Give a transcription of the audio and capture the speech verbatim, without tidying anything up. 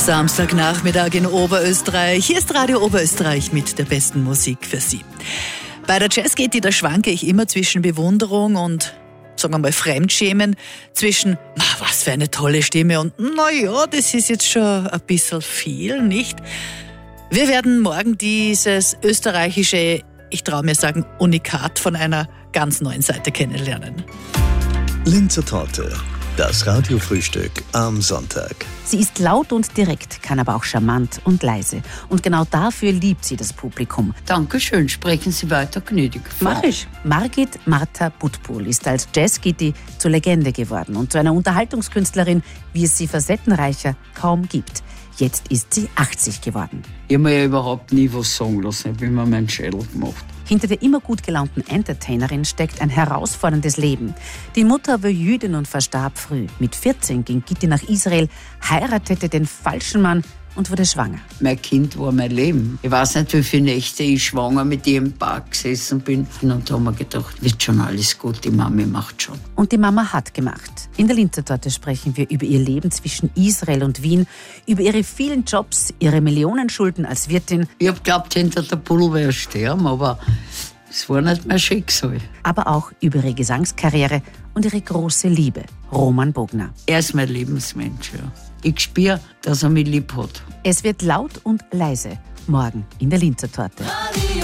Samstagnachmittag in Oberösterreich. Hier ist Radio Oberösterreich mit der besten Musik für Sie. Bei der Jazzgeti, da schwanke ich immer zwischen Bewunderung und, sagen wir mal, Fremdschämen, zwischen, na, was für eine tolle Stimme und, na ja, das ist jetzt schon ein bisschen viel, nicht? Wir werden morgen dieses österreichische, ich traue mir sagen, Unikat von einer ganz neuen Seite kennenlernen. Linzer Torte, das Radiofrühstück am Sonntag. Sie ist laut und direkt, kann aber auch charmant und leise. Und genau dafür liebt sie das Publikum. Dankeschön, sprechen Sie weiter, gnädig. Mach ich. Margit Martha Budpul ist als Jazzgiti zur Legende geworden und zu einer Unterhaltungskünstlerin, wie es sie facettenreicher kaum gibt. Jetzt ist sie achtzig geworden. Ich habe mir ja überhaupt nie was sagen lassen, ich habe immer meinen Schädel gemacht. Hinter der immer gut gelaunten Entertainerin steckt ein herausforderndes Leben. Die Mutter war Jüdin und verstarb früh. Mit vierzehn ging Gitti nach Israel, heiratete den falschen Mann und wurde schwanger. Mein Kind war mein Leben. Ich weiß nicht, wie viele Nächte ich schwanger mit ihr im Park gesessen bin. Und da haben wir gedacht, wird schon alles gut, die Mami macht schon. Und die Mama hat gemacht. In der Linzer Torte sprechen wir über ihr Leben zwischen Israel und Wien, über ihre vielen Jobs, ihre Millionenschulden als Wirtin. Ich hab geglaubt, hinter der Puddel werde ich sterben, aber es war nicht mein Schicksal. Aber auch über ihre Gesangskarriere und ihre große Liebe, Roman Bogner. Er ist mein Lebensmensch, ja. Ich spüre, dass er mich lieb hat. Es wird laut und leise, morgen in der Linzer Torte.